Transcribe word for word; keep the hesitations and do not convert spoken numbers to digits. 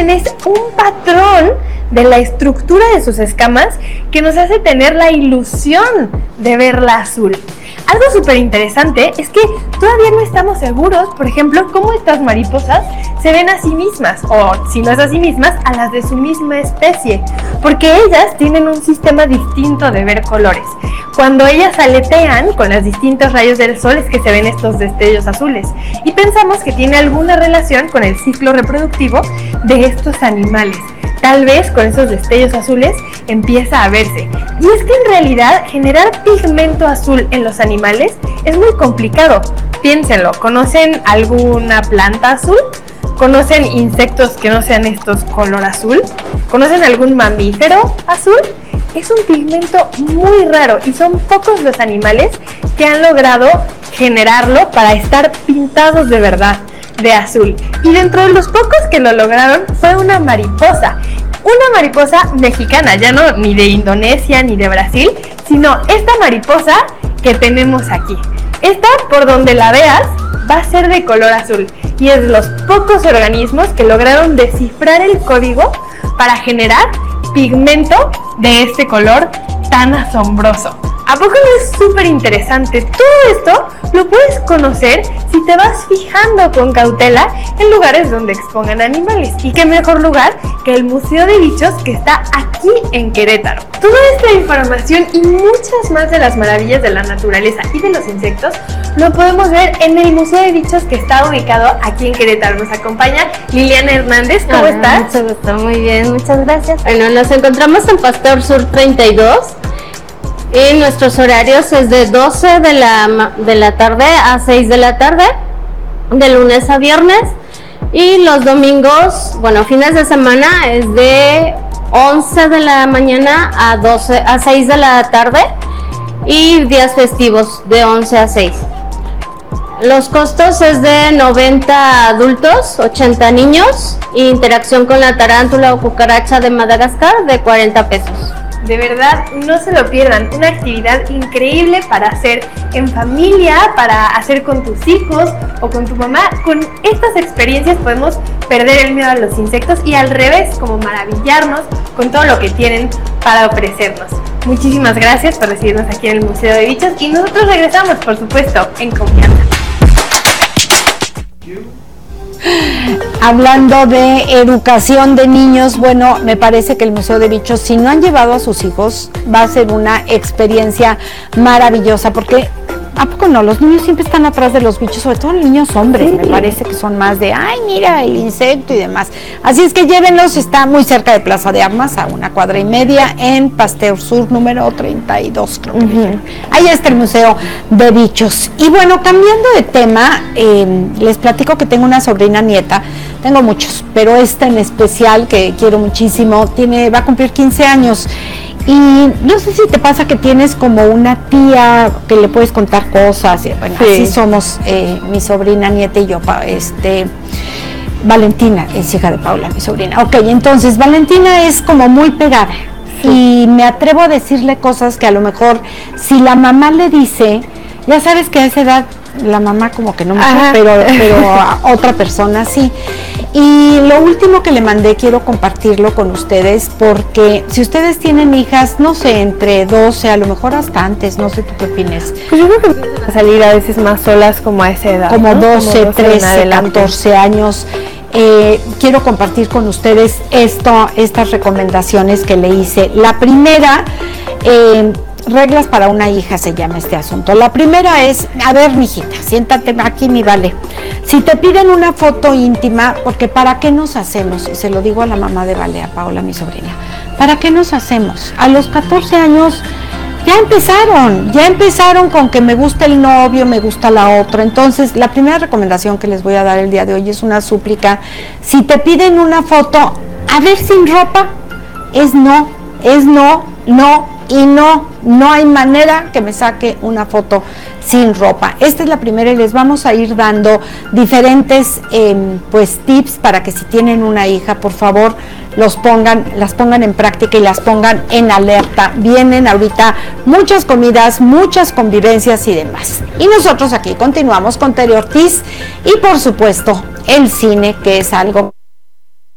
también es un patrón de la estructura de sus escamas que nos hace tener la ilusión de verla azul. Algo súper interesante es que todavía no estamos seguros, por ejemplo, cómo estas mariposas se ven a sí mismas, o si no es a sí mismas, a las de su misma especie, porque ellas tienen un sistema distinto de ver colores. Cuando ellas aletean con los distintos rayos del sol es que se ven estos destellos azules, y pensamos que tiene alguna relación con el ciclo reproductivo de estos animales. Tal vez con esos destellos azules empieza a verse. Y es que en realidad generar pigmento azul en los animales es muy complicado. Piénsenlo, ¿conocen alguna planta azul? ¿Conocen insectos que no sean estos color azul? ¿Conocen algún mamífero azul? Es un pigmento muy raro y son pocos los animales que han logrado generarlo para estar pintados de verdad de azul. Y dentro de los pocos que lo lograron fue una mariposa. Una mariposa mexicana, ya no ni de Indonesia ni de Brasil, sino esta mariposa que tenemos aquí. Esta, por donde la veas, va a ser de color azul. Y es de los pocos organismos que lograron descifrar el código para generar pigmento de este color tan asombroso. ¿A poco no es súper interesante? Todo esto lo puedes conocer si te vas fijando con cautela en lugares donde expongan animales. ¿Y qué mejor lugar que el Museo de Bichos que está aquí en Querétaro? Toda esta información y muchas más de las maravillas de la naturaleza y de los insectos lo podemos ver en el Museo de Bichos que está ubicado aquí en Querétaro. Nos acompaña Liliana Hernández. ¿Cómo Hola, estás? Mucho gusto, muy bien, muchas gracias. Bueno, nos encontramos en Pasteur Sur treinta y dos. Y nuestros horarios es de doce de la, de la tarde a seis de la tarde, de lunes a viernes. Y los domingos, bueno, fines de semana es de once de la mañana a, doce, a seis de la tarde. Y días festivos de once a seis. Los costos es de noventa adultos, ochenta niños. E interacción con la tarántula o cucaracha de Madagascar de cuarenta pesos. De verdad, no se lo pierdan, una actividad increíble para hacer en familia, para hacer con tus hijos o con tu mamá. Con estas experiencias podemos perder el miedo a los insectos y al revés, como maravillarnos con todo lo que tienen para ofrecernos. Muchísimas gracias por recibirnos aquí en el Museo de Bichos y nosotros regresamos, por supuesto, en confianza. Hablando de educación de niños, bueno, me parece que el Museo de Bichos, si no han llevado a sus hijos, va a ser una experiencia maravillosa, porque ¿a poco no? Los niños siempre están atrás de los bichos, sobre todo los niños hombres, sí. Me parece que son más de, ay, mira, el insecto y demás. Así es que llévenlos, está muy cerca de Plaza de Armas, a una cuadra y media, en Pasteur Sur número treinta y dos, creo que uh-huh. Ahí está el Museo de Bichos. Y bueno, cambiando de tema, eh, les platico que tengo una sobrina nieta, tengo muchos, pero esta en especial, que quiero muchísimo, tiene, va a cumplir quince años. Y no sé si te pasa que tienes como una tía que le puedes contar cosas, y bueno, sí. Así somos eh, mi sobrina, nieta y yo, este, Valentina es hija de Paula, mi sobrina. Ok, entonces Valentina es como muy pegada, sí. Y me atrevo a decirle cosas que a lo mejor si la mamá le dice, ya sabes que a esa edad la mamá como que no mucho, pero, pero a otra persona sí. Y lo último que le mandé, quiero compartirlo con ustedes, porque si ustedes tienen hijas, no sé, entre doce, a lo mejor hasta antes, no sé tú qué opinas. Pues yo creo que empiezan a salir a veces más solas como a esa edad, como, ¿no? doce, como doce, trece, catorce años. Eh, quiero compartir con ustedes esto, estas recomendaciones que le hice. La primera, eh, reglas para una hija se llama este asunto. La primera es, a ver, mijita, siéntate aquí, mi Vale. Si te piden una foto íntima, porque ¿para qué nos hacemos? Y se lo digo a la mamá de Vale, a Paola, mi sobrina. ¿Para qué nos hacemos? A los catorce años ya empezaron, ya empezaron con que me gusta el novio, me gusta la otra. Entonces, la primera recomendación que les voy a dar el día de hoy es una súplica. Si te piden una foto, a ver, sin ropa, es no, es no, no. Y no, no hay manera que me saque una foto sin ropa. Esta es la primera y les vamos a ir dando diferentes eh, pues tips para que si tienen una hija, por favor, los pongan, las pongan en práctica y las pongan en alerta. Vienen ahorita muchas comidas, muchas convivencias y demás. Y nosotros aquí continuamos con Tere Ortiz y por supuesto el cine, que es algo